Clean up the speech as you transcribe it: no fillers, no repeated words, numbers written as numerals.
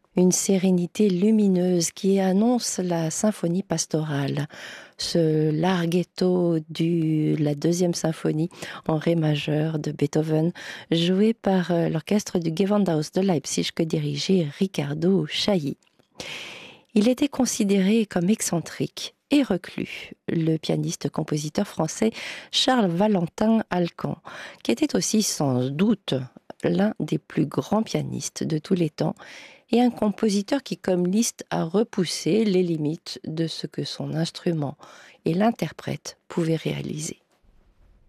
Une sérénité lumineuse qui annonce la symphonie pastorale. Ce larghetto la deuxième symphonie en ré majeur de Beethoven, joué par l'orchestre du Gewandhaus de Leipzig que dirigeait Riccardo Chailly. Il était considéré comme excentrique et reclus, le pianiste-compositeur français Charles Valentin Alcan, qui était aussi sans doute l'un des plus grands pianistes de tous les temps et un compositeur qui, comme Liszt, a repoussé les limites de ce que son instrument et l'interprète pouvaient réaliser.